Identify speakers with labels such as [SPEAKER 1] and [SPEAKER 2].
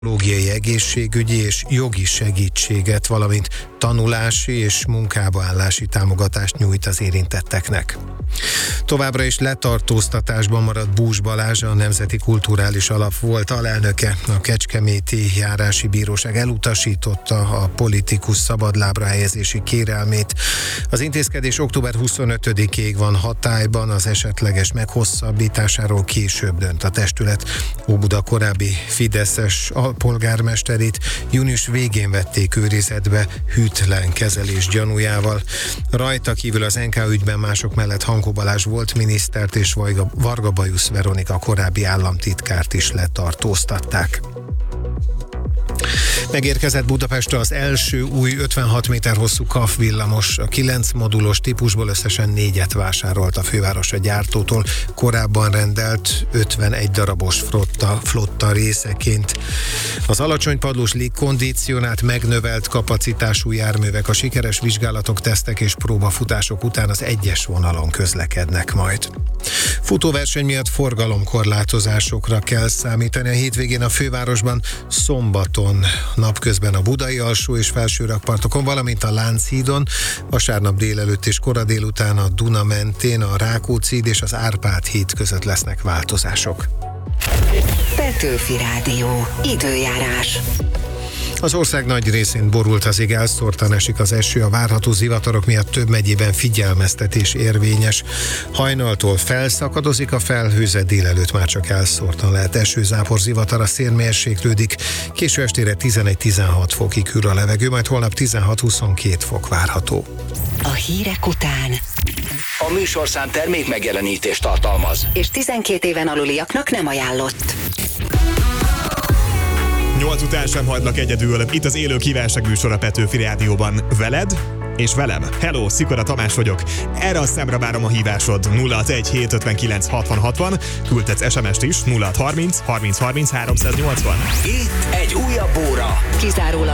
[SPEAKER 1] pszichológiai, egészségügyi és jogi segítséget, valamint tanulási és munkába állási támogatást nyújt az érintetteknek. Továbbra is letartóztatásban maradt Bús Balázs, a Nemzeti Kulturális Alap volt alelnöke. A Kecskeméti Járási Bíróság elutasította a politikus szabadlábra helyezési kérelmét. Az intézkedés október 25-ig van hatályban, az esetleges meghosszabbításáról később dönt a testület. Óbuda korábbi fideszes polgármesterét június végén vették őrizetbe hűtlen kezelés gyanújával. Rajta kívül az NK ügyben mások mellett Hankó Balázs volt minisztert és Varga Bajusz Veronika korábbi államtitkárt is letartóztatták. Megérkezett Budapestre az első új 56 méter hosszú KAF villamos. A 9 modulos típusból összesen 4-et vásárolt a főváros a gyártótól, korábban rendelt 51 darabos flotta részeként. Az alacsony padlós légkondicionált, megnövelt kapacitású járművek a sikeres vizsgálatok, tesztek és próbafutások után az egyes vonalon közlekednek majd. Futóverseny miatt forgalomkorlátozásokra kell számítani a hétvégén a fővárosban, szombaton napközben a budai alsó és felső rakpartokon, valamint a Lánchídon, vasárnap délelőtt és kora délután a Duna mentén, a Rákóczi híd és az Árpád híd között lesznek változások.
[SPEAKER 2] Petőfi Rádió. Időjárás.
[SPEAKER 1] Az ország nagy részén borult az ég, elszórtan esik az eső, a várható zivatarok miatt több megyében figyelmeztetés érvényes. Hajnaltól felszakadozik a felhőzet, délelőtt már csak elszórtan lehet esőzápor, zivatar, a szél mérséklődik, késő estére 11-16 fokig hűl a levegő, majd holnap 16-22 fok várható.
[SPEAKER 2] A hírek után
[SPEAKER 3] A műsorszám termék megjelenítést tartalmaz,
[SPEAKER 2] és 12 éven aluliaknak nem ajánlott.
[SPEAKER 4] 8 után sem hagynak egyedül. Itt az élő kívánságműsor a Petőfi Rádióban. Veled és velem. Hello, Szikora Tamás vagyok. Erre a szemre várom a hívásod. 061 759 60 60. Küldhetsz SMS-t is 0630 30 30 380.
[SPEAKER 3] itt egy újabb óra.
[SPEAKER 2] Kizárólag